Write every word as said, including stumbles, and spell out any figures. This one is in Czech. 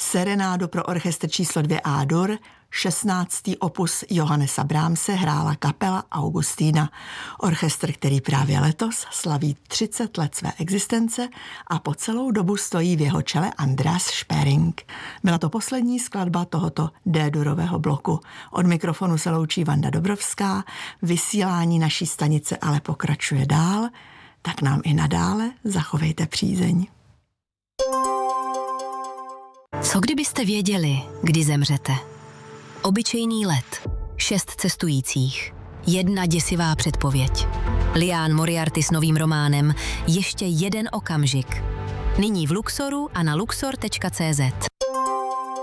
Serenádu pro orchestr číslo dvě A-dur, šestnáctý opus Johannesa Brahmse hrála kapela Augustína. Orchestr, který právě letos slaví třicet let své existence a po celou dobu stojí v jeho čele Andreas Sperring. Byla to poslední skladba tohoto D-durového bloku. Od mikrofonu se loučí Vanda Dobrovská, vysílání naší stanice ale pokračuje dál, tak nám i nadále zachovejte přízeň. Co kdybyste věděli, kdy zemřete? Obyčejný let, šest cestujících, jedna děsivá předpověď. Liane Moriarty s novým románem Ještě jeden okamžik. Nyní v Luxoru a na luxor tečka cé zet.